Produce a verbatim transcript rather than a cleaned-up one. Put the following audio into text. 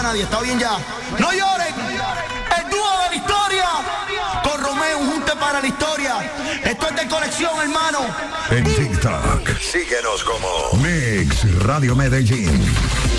nadie, está bien ya. No lloren, el dúo de la historia, con Romeo, un junte para la historia. Esto es de colección, hermano. En TikTok, síguenos como Mix Radio Medellín.